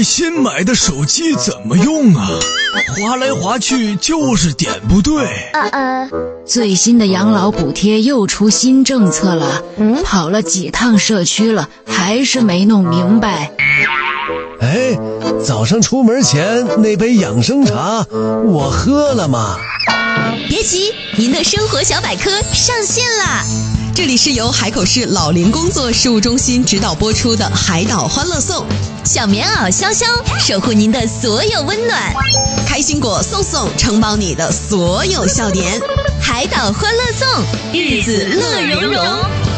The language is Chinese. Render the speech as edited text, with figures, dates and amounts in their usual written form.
新买的手机怎么用啊？滑来滑去就是点不对。 最新的养老补贴又出新政策了，跑了几趟社区了，还是没弄明白。 哎，早上出门前那杯养生茶我喝了吗？ 别急，您的生活小百科上线啦！这里是由海口市老龄工作事务中心指导播出的海岛欢乐颂， 小棉袄潇潇守护您的所有温暖， 开心果送送承包你的所有笑点。 海岛欢乐颂，日子乐融融。